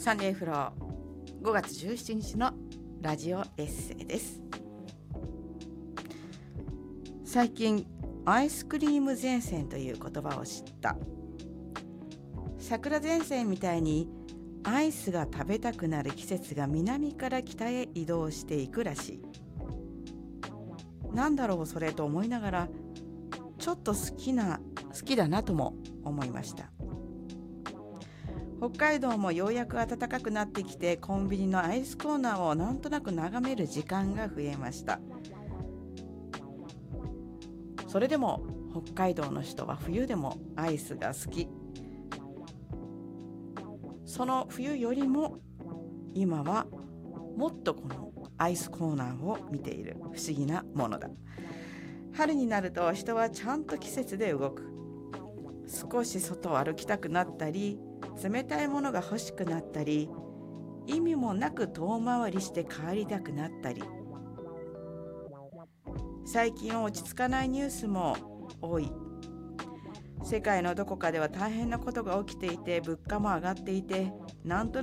サンデーフロー5月17日のラジオエッセイです。最近アイスクリーム前線という言葉を知った。桜前線みたいにアイスが食べたくなる季節が南から北へ移動していくらしい。なんだろうそれと思いながら、ちょっと好きだなとも思いました。北海道もようやく暖かくなってきて、コンビニのアイスコーナーをなんとなく眺める時間が増えました。それでも北海道の人は冬でもアイスが好き。その冬よりも今はもっとこのアイスコーナーを見ている不思議なものだ。春になると人はちゃんと季節で動く。少し外を歩きたくなったり、冷たいものが欲しくなったり、意味もなく遠回りして帰りたくなったり。最近落ち着かないニュースも多い。世界のどこかでは大変なことが起きていて、物価も上がっていて、なんと